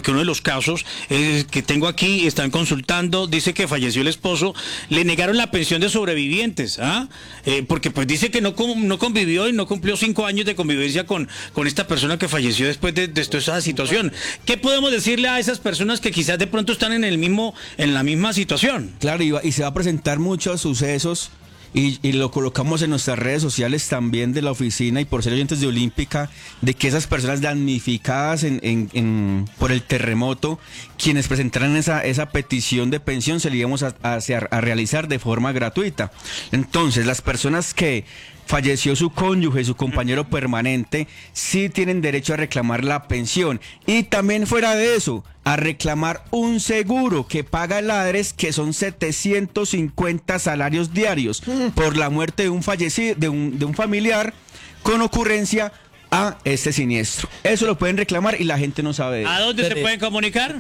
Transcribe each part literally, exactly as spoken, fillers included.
porque uno de los casos eh, que tengo aquí, están consultando, dice que falleció el esposo, le negaron la pensión de sobrevivientes, ¿ah? Eh, porque pues dice que no, no convivió y no cumplió cinco años de convivencia con, con esta persona que falleció después de, de toda esa situación. ¿Qué podemos decirle a esas personas que quizás de pronto están en el mismo, en la misma situación? Claro, y, va, y se va a presentar muchos sucesos y, y lo colocamos en nuestras redes sociales también de la oficina y por ser oyentes de Olímpica, de que esas personas damnificadas en, en, en, por el terremoto, quienes presentaran esa, esa petición de pensión, se la íbamos a, a, a realizar de forma gratuita. Entonces, las personas que falleció su cónyuge, su compañero permanente, sí tienen derecho a reclamar la pensión. Y también fuera de eso, a reclamar un seguro que paga el ADRES, que son setecientos cincuenta salarios diarios por la muerte de un fallecido, de un, de un familiar con ocurrencia a este siniestro. Eso lo pueden reclamar y la gente no sabe de eso. ¿A dónde se pueden comunicar?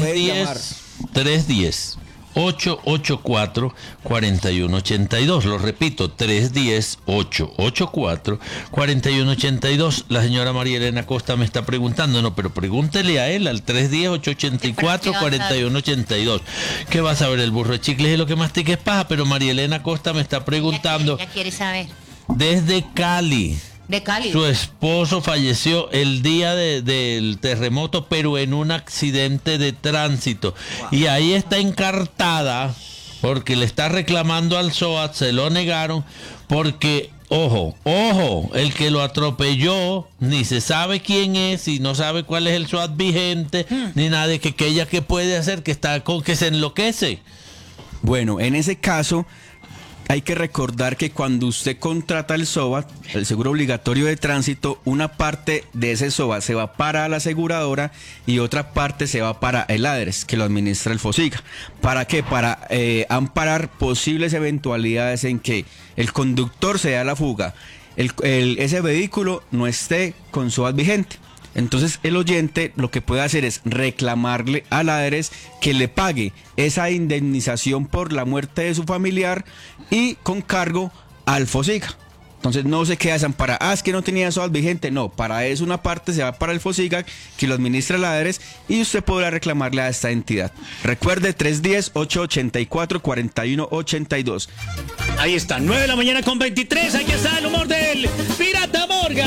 tres diez ocho ocho cuatro cuatro uno ocho dos. Lo repito, tres diez ocho ocho cuatro cuatro uno ocho dos. La señora María Elena Costa me está preguntando, no, pero pregúntele a él al tres diez ocho ocho cuatro cuatro uno ocho dos. ¿Qué va a saber el burro de chicles y lo que mastica es paja? Pero María Elena Costa me está preguntando. Ya quiere saber. Desde Cali. De Cali. Su esposo falleció el día de, del terremoto, pero en un accidente de tránsito. Wow. Y ahí está encartada porque le está reclamando al SOAT, se lo negaron, porque, ojo, ojo, el que lo atropelló ni se sabe quién es y no sabe cuál es el SOAT vigente, hmm. ni nada de que, que ella qué puede hacer, que está con que se enloquece. Bueno, en ese caso hay que recordar que cuando usted contrata el SOAT, el seguro obligatorio de tránsito, una parte de ese SOAT se va para la aseguradora y otra parte se va para el ADRES, que lo administra el FOSIGA. ¿Para qué? Para eh, amparar posibles eventualidades en que el conductor se da la fuga, el, el, ese vehículo no esté con SOAT vigente. Entonces el oyente lo que puede hacer es reclamarle al ADRES que le pague esa indemnización por la muerte de su familiar y con cargo al FOSIGA. Entonces no se queda desamparado. Ah, es que no tenía SOAT vigente. No, para eso una parte se va para el FOSIGA, que lo administra el ADRES, y usted podrá reclamarle a esta entidad. Recuerde, tres diez ocho ocho cuatro cuatro uno ocho dos. Ahí está, nueve de la mañana con veintitrés. Aquí está el humor del Pirata Morgan.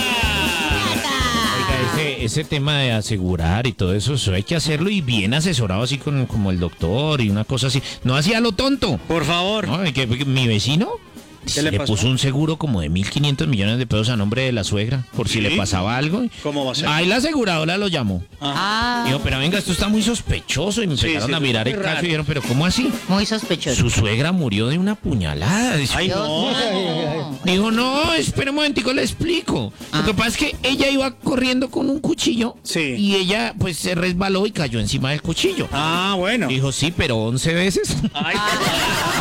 Ese, ese tema de asegurar y todo eso, eso hay que hacerlo y bien asesorado, así con, como el doctor y una cosa así. No hacía lo tonto. Por favor. No, que, que mi vecino ¿Qué le, le pasó? puso un seguro como de mil quinientos millones de pesos a nombre de la suegra, por ¿Sí? si le pasaba algo. ¿Cómo va a ser? Ahí la aseguradora lo llamó. Ah. Dijo, pero venga, esto está muy sospechoso. Y me empezaron sí, sí, a mirar el caso raro. Y dijeron, pero ¿cómo así? Muy sospechoso. Su suegra murió de una puñalada. Dice, Ay, no. no. Dijo, no, espera un momentico, le explico. Ah. Lo que pasa es que ella iba corriendo con un cuchillo sí. y ella pues se resbaló y cayó encima del cuchillo. Ah, bueno. Dijo, sí, pero once veces. Ay,